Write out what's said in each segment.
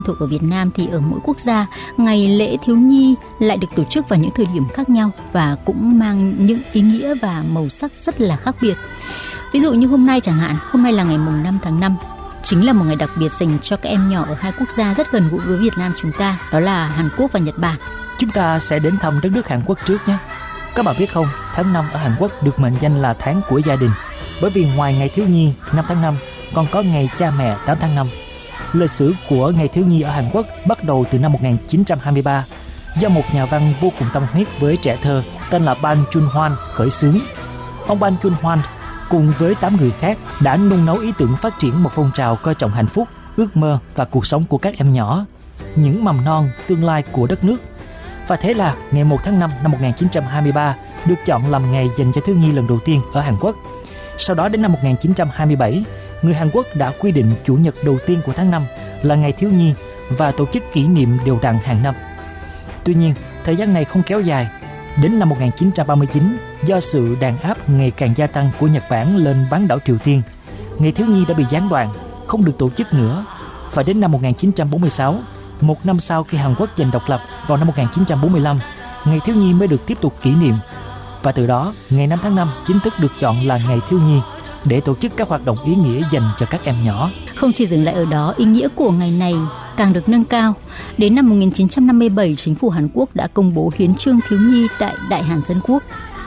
Thuộc ở Việt Nam thì ở mỗi quốc gia, ngày lễ thiếu nhi lại được tổ chức vào những thời điểm khác nhau và cũng mang những ý nghĩa và màu sắc rất là khác biệt. Ví dụ như hôm nay chẳng hạn, hôm nay là ngày mùng 5 tháng 5, chính là một ngày đặc biệt dành cho các em nhỏ ở hai quốc gia rất gần gũi với Việt Nam chúng ta, đó là Hàn Quốc và Nhật Bản. Chúng ta sẽ đến thăm đất nước Hàn Quốc trước nhé. Các bạn biết không, tháng 5 ở Hàn Quốc được mệnh danh là tháng của gia đình, bởi vì ngoài ngày thiếu nhi 5 tháng 5, còn có ngày cha mẹ 8 tháng 5. Lịch sử của ngày thiếu nhi ở Hàn Quốc bắt đầu từ năm 1923, do một nhà văn vô cùng tâm huyết với trẻ thơ tên là Ban Chun-hwan khởi xướng. Ông Ban Chun-hwan cùng với 8 người khác đã nung nấu ý tưởng phát triển một phong trào coi trọng hạnh phúc, ước mơ và cuộc sống của các em nhỏ, những mầm non tương lai của đất nước. Và thế là ngày 1 tháng 5 năm 1923 được chọn làm ngày dành cho thiếu nhi lần đầu tiên ở Hàn Quốc. Sau đó đến năm 1927, người Hàn Quốc đã quy định chủ nhật đầu tiên của tháng 5 là ngày thiếu nhi và tổ chức kỷ niệm đều đặn hàng năm. Tuy nhiên, thời gian này không kéo dài. Đến năm 1939, do sự đàn áp ngày càng gia tăng của Nhật Bản lên bán đảo Triều Tiên, ngày thiếu nhi đã bị gián đoạn, không được tổ chức nữa. Và đến năm 1946, một năm sau khi Hàn Quốc giành độc lập vào năm 1945, ngày thiếu nhi mới được tiếp tục kỷ niệm. Và từ đó, ngày 5 tháng 5 chính thức được chọn là ngày thiếu nhi để tổ chức các hoạt động ý nghĩa dành cho các em nhỏ. Không chỉ dừng lại ở đó, ý nghĩa của ngày này càng được nâng cao. Đến năm 1957, chính phủ Hàn Quốc đã công bố Hiến chương thiếu nhi tại Đại Hàn Dân Quốc,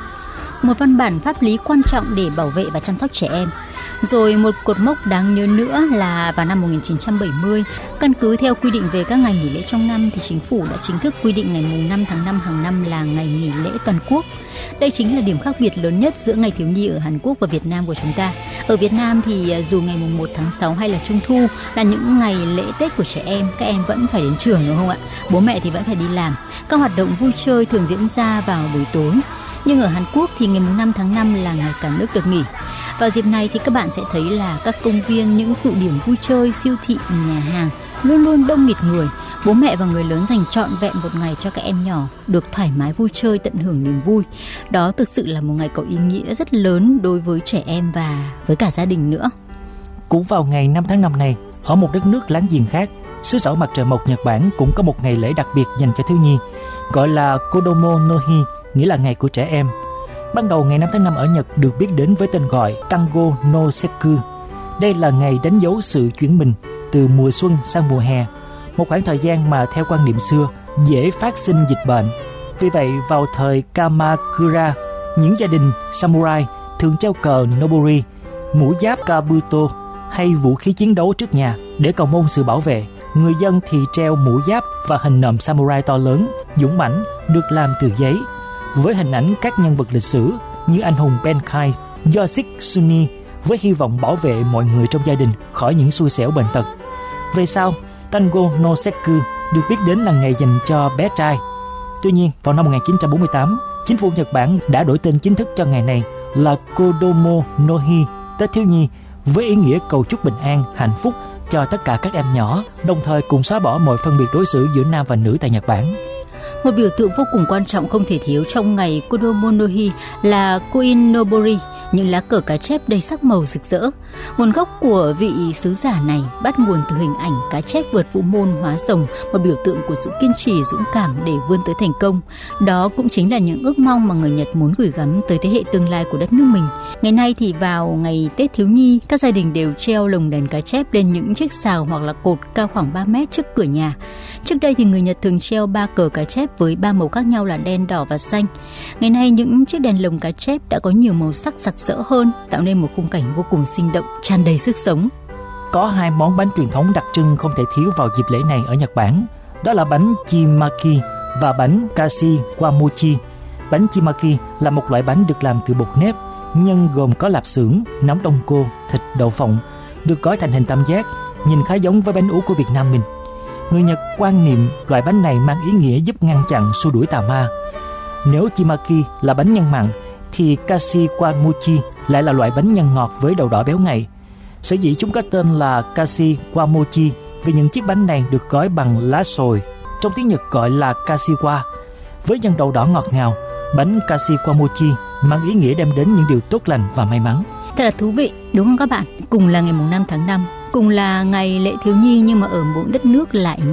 một văn bản pháp lý quan trọng để bảo vệ và chăm sóc trẻ em. Rồi một cột mốc đáng nhớ nữa là vào năm 1970, căn cứ theo quy định về các ngày nghỉ lễ trong năm thì chính phủ đã chính thức quy định ngày mùng 5 tháng 5 hàng năm là ngày nghỉ lễ toàn quốc. Đây chính là điểm khác biệt lớn nhất giữa ngày thiếu nhi ở Hàn Quốc và Việt Nam của chúng ta. Ở Việt Nam thì dù ngày mùng 1 tháng 6 hay là Trung thu là những ngày lễ Tết của trẻ em, các em vẫn phải đến trường đúng không ạ? Bố mẹ thì vẫn phải đi làm. Các hoạt động vui chơi thường diễn ra vào buổi tối. Nhưng ở Hàn Quốc thì ngày mùng 5 tháng 5 là ngày cả nước được nghỉ. Vào dịp này thì các bạn sẽ thấy là các công viên, những tụ điểm vui chơi, siêu thị, nhà hàng luôn luôn đông nghịt người. Bố mẹ và người lớn dành trọn vẹn một ngày cho các em nhỏ được thoải mái vui chơi, tận hưởng niềm vui. Đó thực sự là một ngày có ý nghĩa rất lớn đối với trẻ em và với cả gia đình nữa. Cũng vào ngày 5 tháng 5 này, ở một đất nước láng giềng khác, xứ sở mặt trời mọc Nhật Bản cũng có một ngày lễ đặc biệt dành cho thiếu nhi, gọi là Kodomo no Hi, nghĩa là ngày của trẻ em. Ban đầu ngày 5 tháng 5 ở Nhật được biết đến với tên gọi Tango no Seku. Đây là ngày đánh dấu sự chuyển mình từ mùa xuân sang mùa hè, một khoảng thời gian mà theo quan niệm xưa dễ phát sinh dịch bệnh. Vì vậy, vào thời Kamakura, những gia đình samurai thường treo cờ Nobori, mũ giáp Kabuto hay vũ khí chiến đấu trước nhà để cầu mong sự bảo vệ. Người dân thì treo mũ giáp và hình nộm samurai to lớn, dũng mãnh, được làm từ giấy, với hình ảnh các nhân vật lịch sử như anh hùng Benkai, Yoshitsune, với hy vọng bảo vệ mọi người trong gia đình khỏi những xui xẻo bệnh tật. Về sau, Tango no Seku được biết đến là ngày dành cho bé trai. Tuy nhiên, vào năm 1948, chính phủ Nhật Bản đã đổi tên chính thức cho ngày này là Kodomo no Hi, Tết thiếu nhi, với ý nghĩa cầu chúc bình an, hạnh phúc cho tất cả các em nhỏ, đồng thời cùng xóa bỏ mọi phân biệt đối xử giữa nam và nữ tại Nhật Bản. Một biểu tượng vô cùng quan trọng không thể thiếu trong ngày Kodomo no Hi là Koinobori, những lá cờ cá chép đầy sắc màu rực rỡ. Nguồn gốc của vị sứ giả này bắt nguồn từ hình ảnh cá chép vượt vũ môn hóa rồng, một biểu tượng của sự kiên trì dũng cảm để vươn tới thành công. Đó cũng chính là những ước mong mà người Nhật muốn gửi gắm tới thế hệ tương lai của đất nước mình. Ngày nay thì vào ngày Tết thiếu nhi, các gia đình đều treo lồng đèn cá chép lên những chiếc sào hoặc là cột cao khoảng 3 mét trước cửa nhà. Trước đây thì người Nhật thường treo 3 cờ cá chép với 3 màu khác nhau là đen, đỏ và xanh. Ngày nay những chiếc đèn lồng cá chép đã có nhiều màu sắc sặc sỡ hơn, tạo nên một khung cảnh vô cùng sinh động, tràn đầy sức sống. Có 2 món bánh truyền thống đặc trưng không thể thiếu vào dịp lễ này ở Nhật Bản. Đó là bánh chimaki và bánh kashiwamochi. Bánh chimaki là một loại bánh được làm từ bột nếp, nhân gồm có lạp xưởng, nấm đông cô, thịt, đậu phộng, được gói thành hình tam giác, nhìn khá giống với bánh ú của Việt Nam mình. Người Nhật quan niệm loại bánh này mang ý nghĩa giúp ngăn chặn xua đuổi tà ma. Nếu chimaki là bánh nhân mặn, thì kashiwamochi lại là loại bánh nhân ngọt với đậu đỏ béo ngậy. Sở dĩ chúng có tên là kashiwamochi vì những chiếc bánh này được gói bằng lá sồi, trong tiếng Nhật gọi là kashiwa. Với nhân đậu đỏ ngọt ngào, bánh kashiwamochi mang ý nghĩa đem đến những điều tốt lành và may mắn. Thật là thú vị, đúng không các bạn? Cùng là ngày mùng 5 tháng 5, Cùng là ngày lễ thiếu nhi nhưng mà ở mỗi đất nước lại